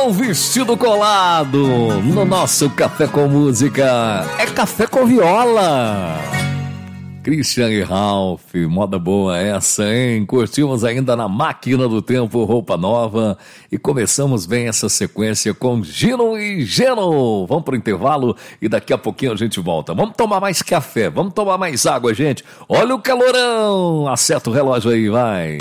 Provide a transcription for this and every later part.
com vestido colado no nosso Café com Música. É Café com Viola. Christian e Ralph, moda boa essa, hein? Curtimos ainda na Máquina do Tempo, roupa nova. E começamos bem essa sequência com Gino e Geno. Vamos pro intervalo e daqui a pouquinho a gente volta. Vamos tomar mais café, vamos tomar mais água, gente. Olha o calorão. Acerta o relógio aí, vai.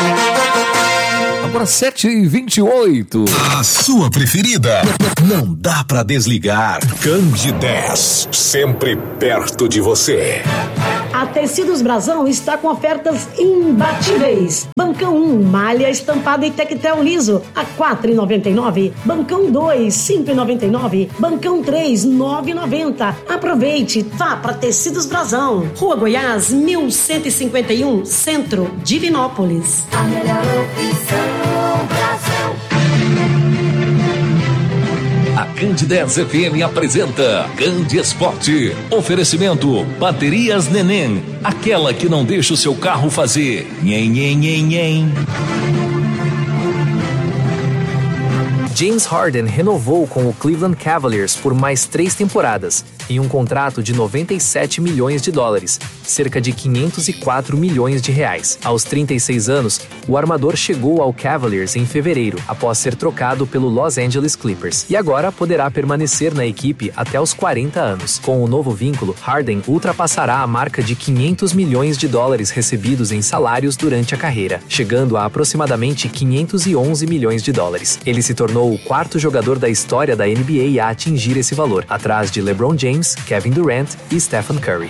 Agora 7h28. A sua preferida. Não dá pra desligar. Candidez, sempre perto de você. A Tecidos Brasão está com ofertas imbatíveis. Bancão 1, malha estampada e tectel liso, a R$ 4,99. Bancão 2, R$ 5,99. Bancão 3, R$ 9,90. Aproveite, vá para Tecidos Brasão. Rua Goiás, 1151, Centro, Divinópolis. A melhor opção, Brasão. A Candidez FM apresenta Candi Esporte. Oferecimento Baterias Neném, aquela que não deixa o seu carro fazer nhen, nhen, nhen, nhen. James Harden renovou com o Cleveland Cavaliers por mais 3 temporadas, em um contrato de $97 milhões, cerca de R$504 milhões. Aos 36 anos, o armador chegou ao Cavaliers em fevereiro, após ser trocado pelo Los Angeles Clippers, e agora poderá permanecer na equipe até os 40 anos. Com o novo vínculo, Harden ultrapassará a marca de $500 milhões recebidos em salários durante a carreira, chegando a aproximadamente $511 milhões. Ele se tornou o 4º jogador da história da NBA a atingir esse valor, atrás de LeBron James, Kevin Durant e Stephen Curry.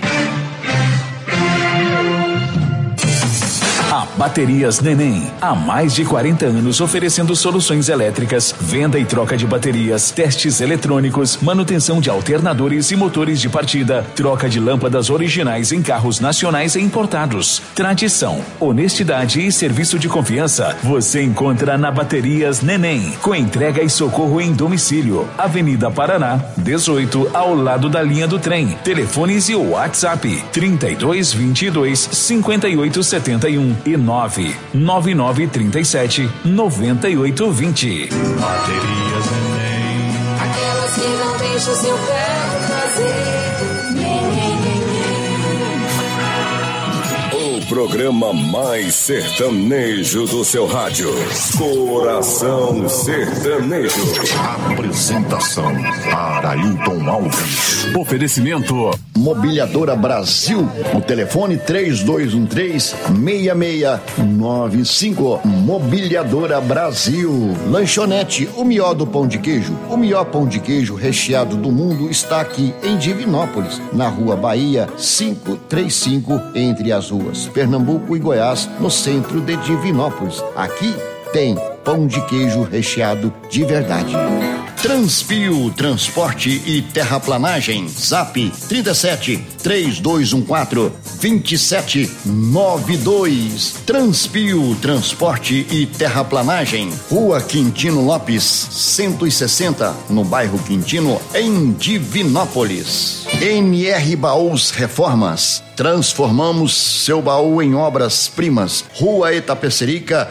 Baterias Neném, há mais de 40 anos oferecendo soluções elétricas, venda e troca de baterias, testes eletrônicos, manutenção de alternadores e motores de partida, troca de lâmpadas originais em carros nacionais e importados. Tradição, honestidade e serviço de confiança você encontra na Baterias Neném, com entrega e socorro em domicílio. Avenida Paraná, 18, ao lado da linha do trem. Telefones e WhatsApp 3222 5871 e 99937 9820. Baterias Neném, aquelas que não deixam o seu carro fazer. O programa mais sertanejo do seu rádio. Coração Sertanejo. Apresentação: Arailton Alves. Oferecimento: Mobiliadora Brasil. O telefone 3213-6695. Mobiliadora Brasil. Lanchonete O Mió do Pão de Queijo. O melhor pão de queijo recheado do mundo está aqui em Divinópolis, na Rua Bahia 535, entre as ruas Pernambuco e Goiás, no centro de Divinópolis. Aqui tem pão de queijo recheado de verdade. Transpio Transporte e Terraplanagem. Zap 37-3214-2792. Transpio Transporte e Terraplanagem. Rua Quintino Lopes 160, no bairro Quintino, em Divinópolis. NR Baús Reformas. Transformamos seu baú em obras-primas. Rua Itapecerica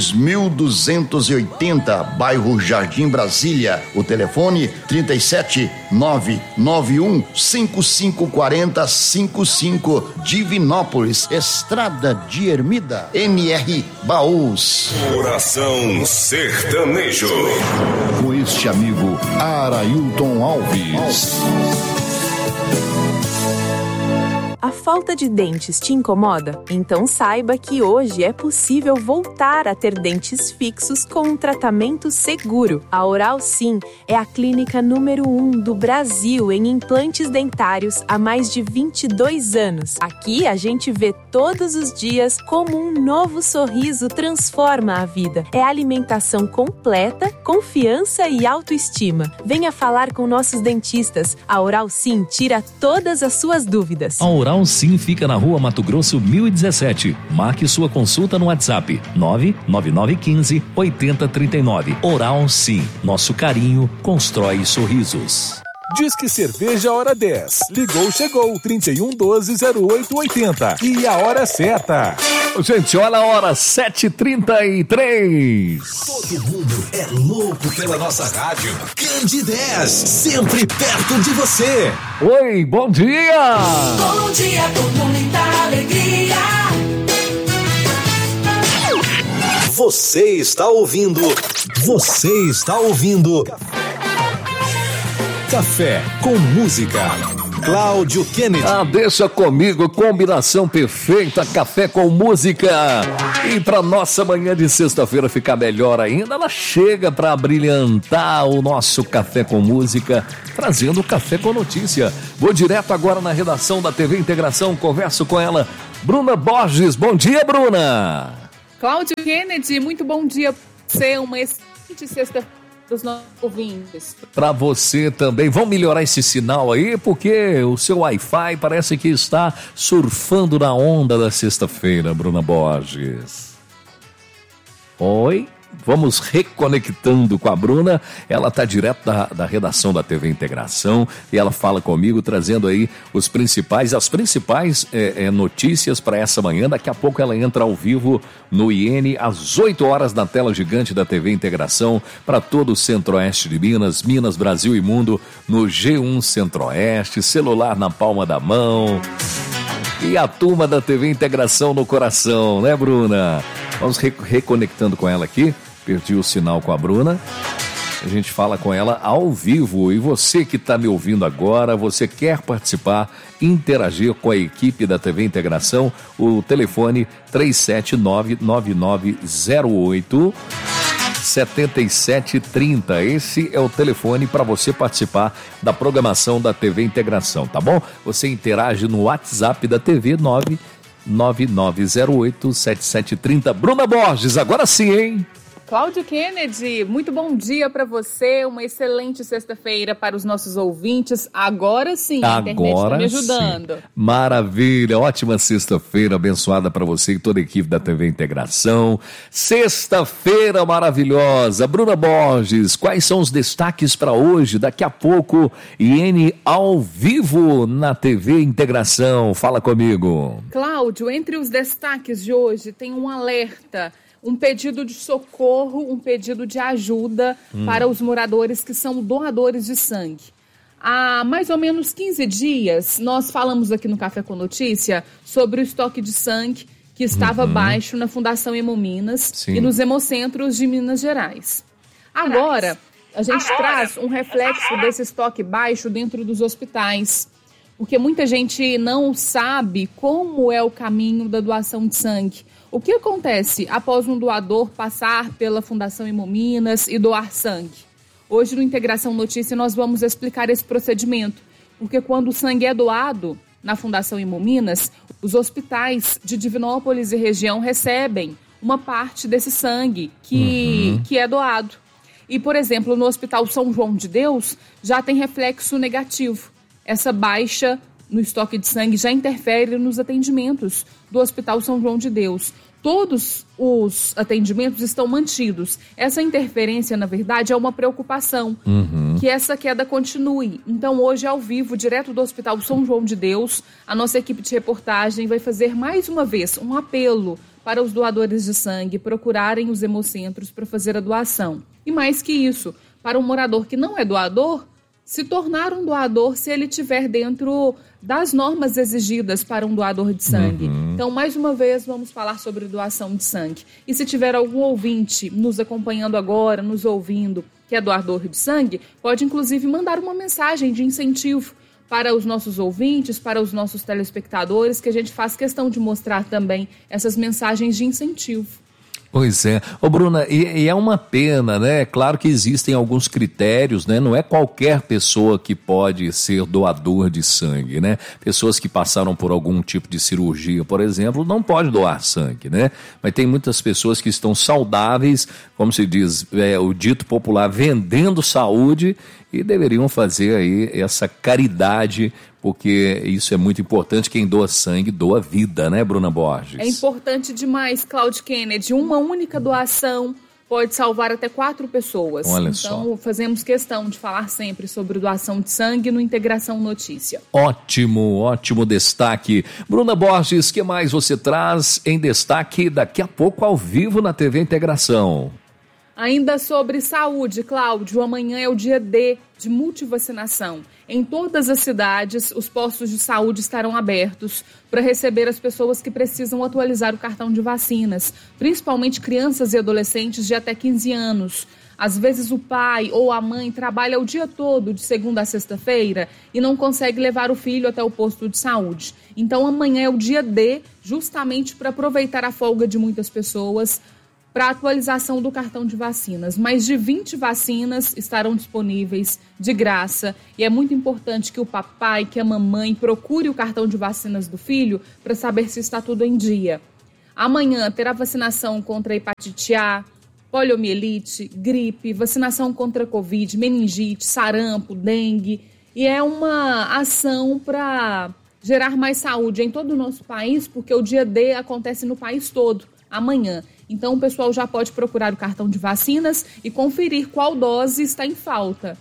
2280, bairro Jardim Brasília. O telefone 37-991-5540-55, Divinópolis, Estrada de Ermida. NR Baús. Coração Sertanejo. Com este amigo Arailton Alves. A falta de dentes te incomoda? Então saiba que hoje é possível voltar a ter dentes fixos com um tratamento seguro. A Oral Sim é a clínica número 1 do Brasil em implantes dentários há mais de 22 anos. Aqui a gente vê todos os dias como um novo sorriso transforma a vida. É alimentação completa, confiança e autoestima. Venha falar com nossos dentistas. A Oral Sim tira todas as suas dúvidas. A Oral Sim fica na Rua Mato Grosso 1017. Marque sua consulta no WhatsApp 99915 8039. Oral Sim, nosso carinho constrói sorrisos. Disque Cerveja Hora 10. Ligou, chegou. 3112-0880. E a hora certa. Gente, olha a hora, 7h33. Todo mundo é louco pela nossa rádio. Candidez, sempre perto de você. Oi, bom dia. Bom dia com muita alegria. Você está ouvindo. Café com Música. Cláudio Kennedy. Deixa comigo, combinação perfeita, café com música. E para nossa manhã de sexta-feira ficar melhor ainda, ela chega para brilhantar o nosso café com música, trazendo o café com notícia. Vou direto agora na redação da TV Integração, converso com ela, Bruna Borges. Bom dia, Bruna. Cláudio Kennedy, muito bom dia para você, uma excelente sexta-feira para os nossos ouvintes. Para você também. Vamos melhorar esse sinal aí, porque o seu Wi-Fi parece que está surfando na onda da sexta-feira, Bruna Borges. Oi? Vamos reconectando com a Bruna. Ela está direto da redação da TV Integração e ela fala comigo, trazendo aí as principais notícias para essa manhã. Daqui a pouco ela entra ao vivo no IN às 8 horas na tela gigante da TV Integração para todo o Centro-Oeste de Minas, Brasil e Mundo, no G1 Centro-Oeste, celular na palma da mão. E a turma da TV Integração no coração, né, Bruna? Vamos reconectando com ela aqui. Perdi o sinal com a Bruna. A gente fala com ela ao vivo. E você que está me ouvindo agora, você quer participar, interagir com a equipe da TV Integração, o telefone 379-9908-7730. Esse é o telefone para você participar da programação da TV Integração, tá bom? Você interage no WhatsApp da TV 99908-7730. Bruna Borges, agora sim, hein? Cláudio Kennedy, muito bom dia para você, uma excelente sexta-feira para os nossos ouvintes. Agora sim, a internet está me ajudando. Sim. Maravilha, ótima sexta-feira abençoada para você e toda a equipe da TV Integração. Sexta-feira maravilhosa. Bruna Borges, quais são os destaques para hoje? Daqui a pouco, IN ao vivo na TV Integração. Fala comigo. Cláudio, entre os destaques de hoje tem um alerta, um pedido de socorro, um pedido de ajuda para os moradores que são doadores de sangue. Há mais ou menos 15 dias, nós falamos aqui no Café com Notícia sobre o estoque de sangue que estava baixo na Fundação Hemominas e nos hemocentros de Minas Gerais. Agora, a gente traz um reflexo desse estoque baixo dentro dos hospitais, porque muita gente não sabe como é o caminho da doação de sangue. O que acontece após um doador passar pela Fundação Hemominas e doar sangue? Hoje no Integração Notícia nós vamos explicar esse procedimento, porque quando o sangue é doado na Fundação Hemominas, os hospitais de Divinópolis e região recebem uma parte desse sangue que é doado. E, por exemplo, no Hospital São João de Deus já tem reflexo negativo. Essa baixa no estoque de sangue já interfere nos atendimentos do Hospital São João de Deus. Todos os atendimentos estão mantidos. Essa interferência, na verdade, é uma preocupação, que essa queda continue. Então, hoje, ao vivo, direto do Hospital São João de Deus, a nossa equipe de reportagem vai fazer mais uma vez um apelo para os doadores de sangue procurarem os hemocentros para fazer a doação. E mais que isso, para um morador que não é doador, se tornar um doador se ele estiver dentro das normas exigidas para um doador de sangue. Então, mais uma vez, vamos falar sobre doação de sangue. E se tiver algum ouvinte nos acompanhando agora, nos ouvindo, que é doador de sangue, pode inclusive mandar uma mensagem de incentivo para os nossos ouvintes, para os nossos telespectadores, que a gente faz questão de mostrar também essas mensagens de incentivo. Pois é. Ô Bruna, e é uma pena, né? Claro que existem alguns critérios, né? Não é qualquer pessoa que pode ser doador de sangue, né? Pessoas que passaram por algum tipo de cirurgia, por exemplo, não pode doar sangue, né? Mas tem muitas pessoas que estão saudáveis, como se diz, o dito popular, vendendo saúde, e deveriam fazer aí essa caridade, porque isso é muito importante. Quem doa sangue, doa vida, né, Bruna Borges? É importante demais, Cláudio Kennedy. Uma única doação pode salvar até 4 pessoas. Olha então, só. fazemos questão de falar sempre sobre doação de sangue no Integração Notícia. Ótimo destaque. Bruna Borges, o que mais você traz em destaque daqui a pouco ao vivo na TV Integração? Ainda sobre saúde, Cláudio, amanhã é o dia D de multivacinação. Em todas as cidades, os postos de saúde estarão abertos para receber as pessoas que precisam atualizar o cartão de vacinas, principalmente crianças e adolescentes de até 15 anos. Às vezes o pai ou a mãe trabalha o dia todo, de segunda a sexta-feira, e não consegue levar o filho até o posto de saúde. Então amanhã é o dia D, justamente para aproveitar a folga de muitas pessoas, para a atualização do cartão de vacinas. Mais de 20 vacinas estarão disponíveis de graça e é muito importante que o papai, que a mamãe procure o cartão de vacinas do filho para saber se está tudo em dia. Amanhã terá vacinação contra a hepatite A, poliomielite, gripe, vacinação contra Covid, meningite, sarampo, dengue, e é uma ação para gerar mais saúde em todo o nosso país, porque o dia D acontece no país todo, amanhã. Então, o pessoal já pode procurar o cartão de vacinas e conferir qual dose está em falta.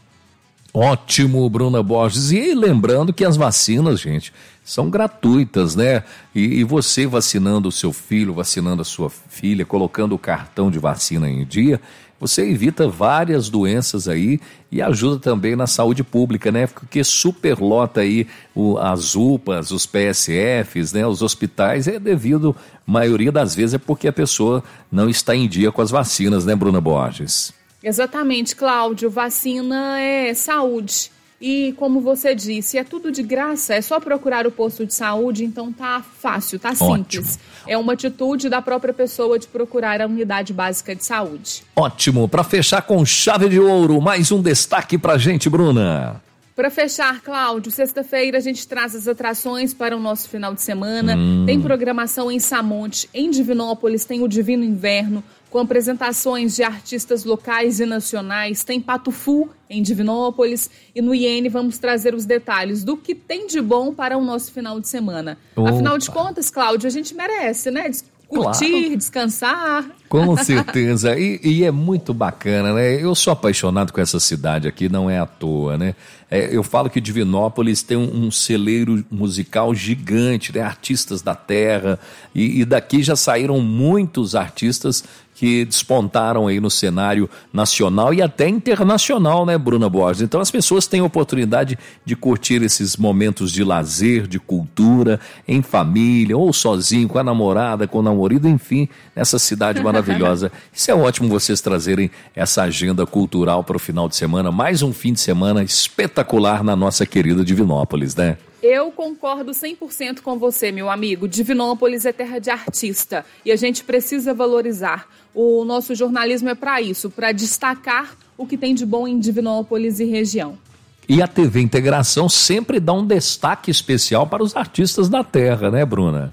Ótimo, Bruna Borges. E lembrando que as vacinas, gente, são gratuitas, né? E você vacinando o seu filho, vacinando a sua filha, colocando o cartão de vacina em dia, você evita várias doenças aí e ajuda também na saúde pública, né? Porque superlota aí as UPAs, os PSFs, né? Os hospitais, devido, maioria das vezes, é porque a pessoa não está em dia com as vacinas, né, Bruna Borges? Exatamente, Cláudio. Vacina é saúde. E como você disse, é tudo de graça, é só procurar o posto de saúde, então tá fácil, tá simples. Ótimo. É uma atitude da própria pessoa de procurar a unidade básica de saúde. Ótimo. Para fechar com chave de ouro, mais um destaque pra gente, Bruna. Para fechar, Cláudio, sexta-feira a gente traz as atrações para o nosso final de semana. Tem programação em Samonte, em Divinópolis tem o Divino Inverno, com apresentações de artistas locais e nacionais. Tem Pato Fu, em Divinópolis, e no IN vamos trazer os detalhes do que tem de bom para o nosso final de semana. Opa. Afinal de contas, Cláudio, a gente merece, né? Curtir, claro. Descansar. Com certeza, e é muito bacana, né? Eu sou apaixonado com essa cidade aqui, não é à toa, né? Eu falo que Divinópolis tem um celeiro musical gigante, né? Artistas da terra, e daqui já saíram muitos artistas que despontaram aí no cenário nacional e até internacional, né, Bruna Borges? Então as pessoas têm a oportunidade de curtir esses momentos de lazer, de cultura, em família, ou sozinho, com a namorada, com o namorado, enfim, nessa cidade maravilhosa. Isso é ótimo vocês trazerem essa agenda cultural para o final de semana, mais um fim de semana espetacular na nossa querida Divinópolis, né? Eu concordo 100% com você, meu amigo. Divinópolis é terra de artista e a gente precisa valorizar. O nosso jornalismo é para isso, para destacar o que tem de bom em Divinópolis e região. E a TV Integração sempre dá um destaque especial para os artistas da terra, né, Bruna?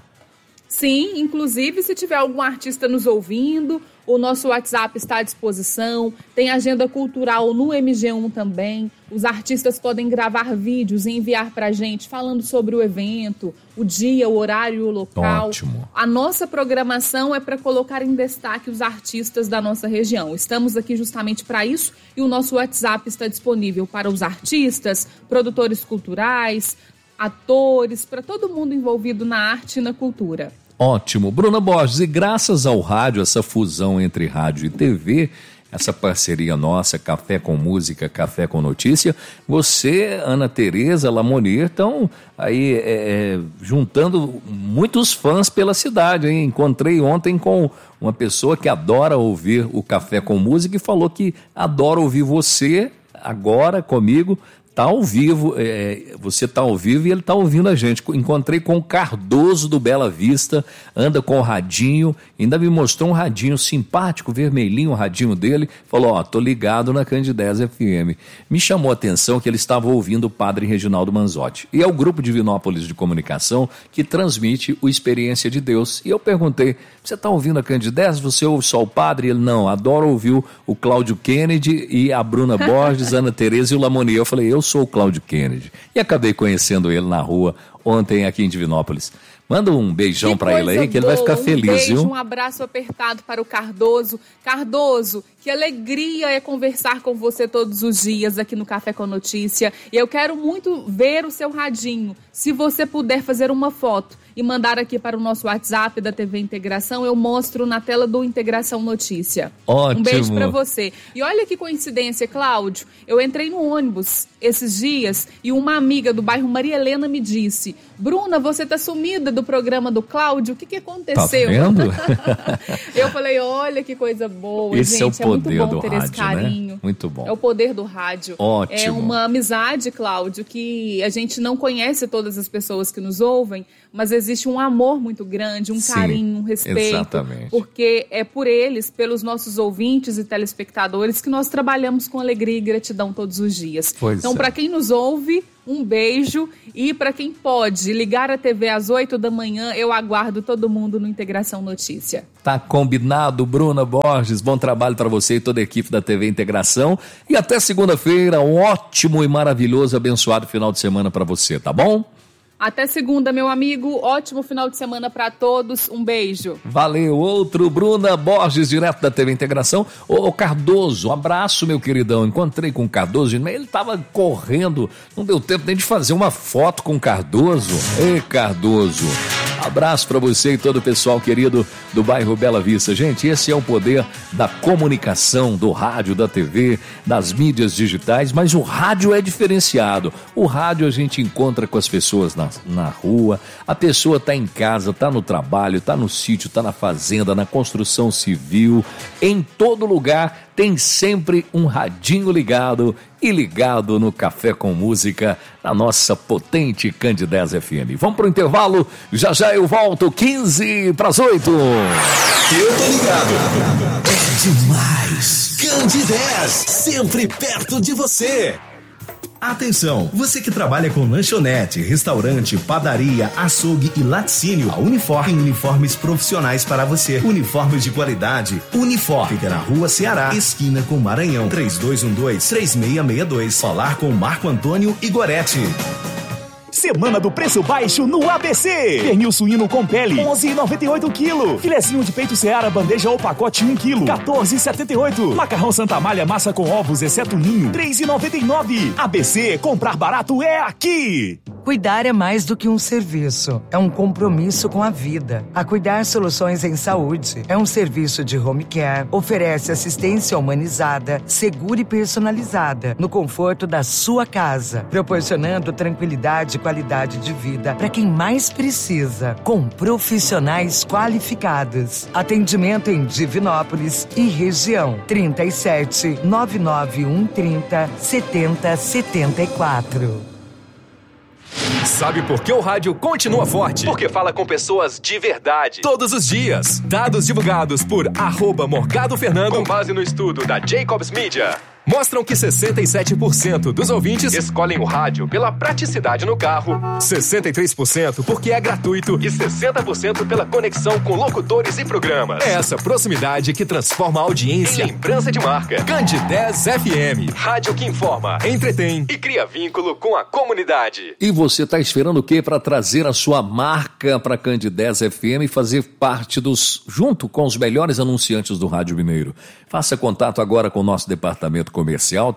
Sim, inclusive se tiver algum artista nos ouvindo, o nosso WhatsApp está à disposição, tem agenda cultural no MG1 também, os artistas podem gravar vídeos e enviar para a gente falando sobre o evento, o dia, o horário e o local. Ótimo. A nossa programação é para colocar em destaque os artistas da nossa região. Estamos aqui justamente para isso e o nosso WhatsApp está disponível para os artistas, produtores culturais, atores, para todo mundo envolvido na arte e na cultura. Ótimo. Bruna Borges, e graças ao rádio, essa fusão entre rádio e TV, essa parceria nossa, Café com Música, Café com Notícia, você, Ana Tereza, Lamonier, estão aí juntando muitos fãs pela cidade, hein? Encontrei ontem com uma pessoa que adora ouvir o Café com Música e falou que adora ouvir você agora comigo. Tá ao vivo, você tá ao vivo e ele tá ouvindo a gente. Encontrei com o Cardoso do Bela Vista, anda com o radinho, ainda me mostrou um radinho simpático, vermelhinho o radinho dele, falou, tô ligado na Candidez FM. Me chamou a atenção que ele estava ouvindo o padre Reginaldo Manzotti. E é o grupo Divinópolis de Comunicação que transmite o Experiência de Deus. E eu perguntei, você tá ouvindo a Candidez? Você ouve só o padre? Ele, não, adoro ouvir o Cláudio Kennedy e a Bruna Borges, Ana Tereza e o Lamonier. Eu falei, eu sou o Cláudio Kennedy. E acabei conhecendo ele na rua ontem aqui em Divinópolis. Manda um beijão para ele aí, que ele vai ficar feliz, viu? Um abraço apertado para o Cardoso. Cardoso, que alegria é conversar com você todos os dias aqui no Café com Notícia. E eu quero muito ver o seu radinho. Se você puder fazer uma foto e mandar aqui para o nosso WhatsApp da TV Integração, eu mostro na tela do Integração Notícia. Ótimo. Um beijo para você. E olha que coincidência, Cláudio. Eu entrei no ônibus esses dias e uma amiga do bairro Maria Helena me disse: Bruna, você tá sumida do programa do Cláudio, o que aconteceu? Tá vendo? Eu falei, olha que coisa boa, esse gente, é o poder muito bom do ter rádio, esse carinho. né? Muito bom. É o poder do rádio. Ótimo. É uma amizade, Cláudio, que a gente não conhece todas as pessoas que nos ouvem, mas existe um amor muito grande, um carinho, um respeito. Exatamente. Porque é por eles, pelos nossos ouvintes e telespectadores, que nós trabalhamos com alegria e gratidão todos os dias. Então, para quem nos ouve, um beijo, e para quem pode ligar a TV às 8 da manhã, eu aguardo todo mundo no Integração Notícia. Tá combinado, Bruna Borges, bom trabalho para você e toda a equipe da TV Integração, e até segunda-feira, um ótimo e maravilhoso, abençoado final de semana para você, tá bom? Até segunda, meu amigo. Ótimo final de semana para todos. Um beijo. Valeu. Outro, Bruna Borges, direto da TV Integração. Ô Cardoso, um abraço, meu queridão. Encontrei com o Cardoso, ele tava correndo. Não deu tempo nem de fazer uma foto com o Cardoso. Ei, Cardoso. Abraço para você e todo o pessoal querido do bairro Bela Vista. Gente, esse é o poder da comunicação, do rádio, da TV, das mídias digitais, mas o rádio é diferenciado. O rádio a gente encontra com as pessoas na rua, a pessoa está em casa, está no trabalho, está no sítio, está na fazenda, na construção civil, em todo lugar tem sempre um radinho ligado e ligado no Café com Música, na nossa potente Candidez FM. Vamos pro intervalo, já eu volto, 7:45. Eu tô ligado. É demais. Candidez, sempre perto de você. Atenção, você que trabalha com lanchonete, restaurante, padaria, açougue e laticínio, a Unifor tem uniformes profissionais para você. Uniformes de qualidade. Unifor fica na Rua Ceará, esquina com Maranhão, 3212-3662. Falar com Marco Antônio Igoretti. Semana do preço baixo no ABC. Pernil suíno com pele, 11,98 kg. Filezinho de peito Seara, bandeja ou pacote 1 kg, 14,78. Macarrão Santa Amália, massa com ovos, exceto ninho, 3,99. ABC, comprar barato é aqui. Cuidar é mais do que um serviço, é um compromisso com a vida. A Cuidar Soluções em Saúde é um serviço de home care, oferece assistência humanizada, segura e personalizada, no conforto da sua casa, proporcionando tranquilidade e qualidade de vida para quem mais precisa, com profissionais qualificados. Atendimento em Divinópolis e região, 37 991 30 70 74. Sabe por que o rádio continua forte? Porque fala com pessoas de verdade. Todos os dias. Dados divulgados por @Morgado Fernando, com base no estudo da Jacobs Media, mostram que 67% dos ouvintes escolhem o rádio pela praticidade no carro, 63% porque é gratuito e 60% pela conexão com locutores e programas. É essa proximidade que transforma a audiência em lembrança de marca. Candidez FM, rádio que informa, entretém e cria vínculo com a comunidade. E você está esperando o quê para trazer a sua marca para Candidez FM e fazer parte junto com os melhores anunciantes do Rádio Mineiro? Faça contato agora com o nosso departamento comercial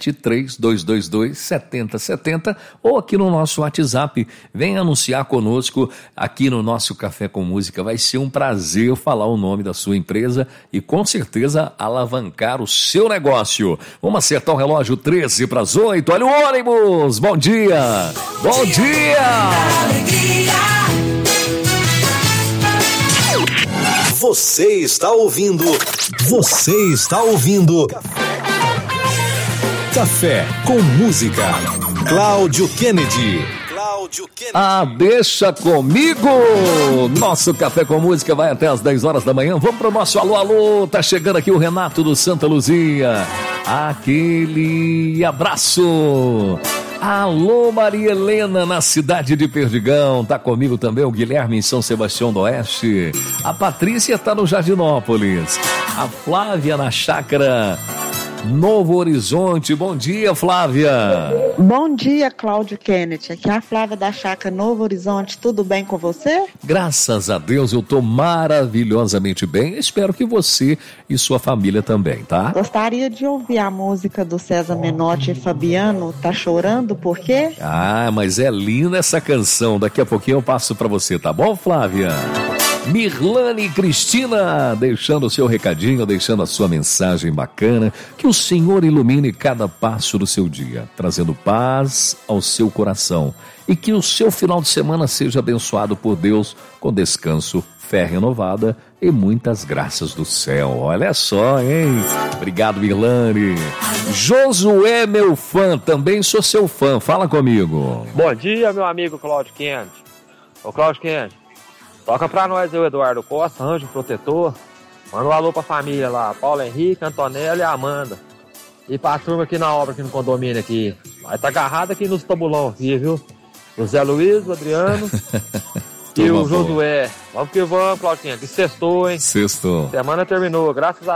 373-222-7070 ou aqui no nosso WhatsApp. Venha anunciar conosco aqui no nosso Café com Música. Vai ser um prazer falar o nome da sua empresa e com certeza alavancar o seu negócio. Vamos acertar o relógio, 7:13. Olha o ônibus! Bom dia! Bom dia! Você está ouvindo Café com Música. Cláudio Kennedy. Ah, deixa comigo! Nosso Café com Música vai até às 10 horas da manhã. Vamos pro nosso alô. Tá chegando aqui o Renato do Santa Luzia. Aquele abraço. Alô, Maria Helena, na cidade de Perdigão. Tá comigo também o Guilherme em São Sebastião do Oeste. A Patrícia tá no Jardinópolis. A Flávia na Chácara Novo Horizonte. Bom dia, Flávia. Bom dia, Cláudio Kennedy. Aqui é a Flávia da Chácara Novo Horizonte. Tudo bem com você? Graças a Deus, eu tô maravilhosamente bem. Espero que você e sua família também, tá? Gostaria de ouvir a música do César Menotti e Fabiano, Tá Chorando, por quê? Ah, mas é linda essa canção. Daqui a pouquinho eu passo pra você, tá bom, Flávia? Mirlane e Cristina, deixando o seu recadinho, deixando a sua mensagem bacana. Que o Senhor ilumine cada passo do seu dia, trazendo paz ao seu coração. E que o seu final de semana seja abençoado por Deus, com descanso, fé renovada e muitas graças do céu. Olha só, hein? Obrigado, Mirlane. Josué, meu fã, também sou seu fã. Fala comigo. Bom dia, meu amigo Cláudio Kennedy. Ô, Cláudio Kennedy, toca pra nós o Eduardo Costa, Anjo Protetor. Manda um alô pra família lá, Paulo Henrique, Antonella e Amanda. E pra turma aqui na obra, aqui no condomínio aqui. Vai tá agarrado aqui nos tabulão aqui, viu? O Zé Luiz, o Adriano e o Josué. Vamos que vamos, Claudinha, que sextou, hein? Sextou. Semana terminou, graças a